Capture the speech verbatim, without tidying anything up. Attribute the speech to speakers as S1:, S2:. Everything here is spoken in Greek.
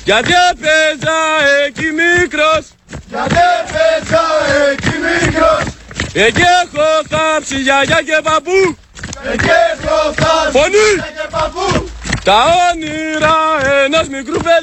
S1: Γιατί έπαιζα εκεί μικρός,
S2: γιατί έπαιζα εκεί μικρός,
S1: εκεί έχω θάψει γιαγιά και παππού,
S2: εκεί έχω θάψει
S1: φωνή,
S2: γιαγιά και παππού,
S1: τα όνειρα ενός μικρού παιδιού.